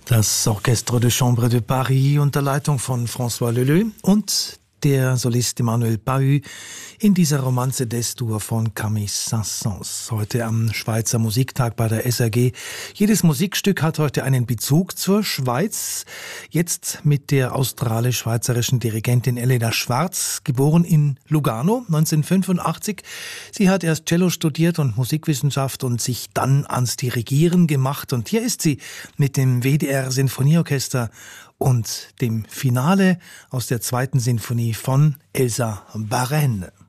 Das Orchestre de Chambre de Paris unter Leitung von François Leleux und der Solist Emmanuel Pahud in dieser Romanze d'Es-Dur von Camille Saint-Saëns. Heute am Schweizer Musiktag bei der SRG. Jedes Musikstück hat heute einen Bezug zur Schweiz. Jetzt mit der australisch-schweizerischen Dirigentin Elena Schwarz, geboren in Lugano 1985. Sie hat erst Cello studiert und Musikwissenschaft und sich dann ans Dirigieren gemacht. Und hier ist sie mit dem WDR Sinfonieorchester und dem Finale aus der 2. Sinfonie von Elsa Baren.